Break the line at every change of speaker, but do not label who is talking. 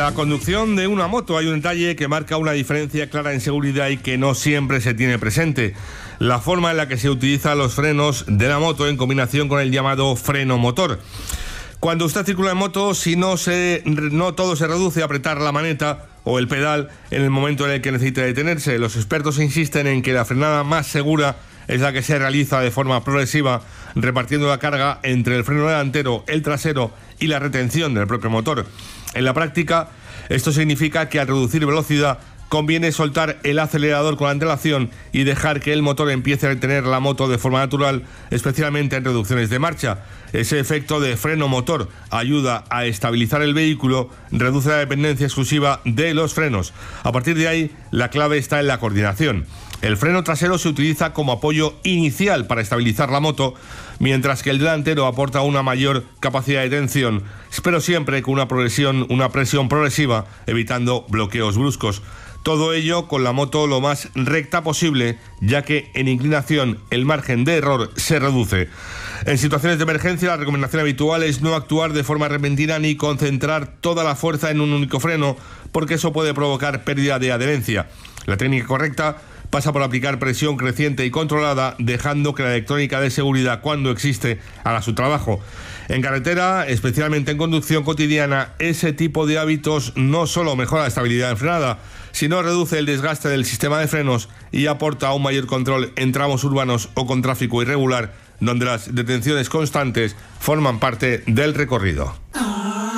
En la conducción de una moto hay un detalle que marca una diferencia clara en seguridad y que no siempre se tiene presente: la forma en la que se utilizan los frenos de la moto en combinación con el llamado freno motor. Cuando usted circula en moto, si no todo se reduce a apretar la maneta o el pedal en el momento en el que necesite detenerse. Los expertos insisten en que la frenada más segura es la que se realiza de forma progresiva, repartiendo la carga entre el freno delantero, el trasero y la retención del propio motor. En la práctica, esto significa que al reducir velocidad conviene soltar el acelerador con antelación y dejar que el motor empiece a retener la moto de forma natural, especialmente en reducciones de marcha. Ese efecto de freno motor ayuda a estabilizar el vehículo, reduce la dependencia exclusiva de los frenos. A partir de ahí, la clave está en la coordinación. El freno trasero se utiliza como apoyo inicial para estabilizar la moto, mientras que el delantero aporta una mayor capacidad de tensión, pero siempre con una presión progresiva, evitando bloqueos bruscos. Todo ello con la moto lo más recta posible, ya que en inclinación el margen de error se reduce. En situaciones de emergencia, la recomendación habitual es no actuar de forma repentina ni concentrar toda la fuerza en un único freno, porque eso puede provocar pérdida de adherencia. La técnica correcta pasa por aplicar presión creciente y controlada, dejando que la electrónica de seguridad, cuando existe, haga su trabajo. En carretera, especialmente en conducción cotidiana, ese tipo de hábitos no solo mejora la estabilidad en frenada, sino reduce el desgaste del sistema de frenos y aporta un mayor control en tramos urbanos o con tráfico irregular, donde las detenciones constantes forman parte del recorrido.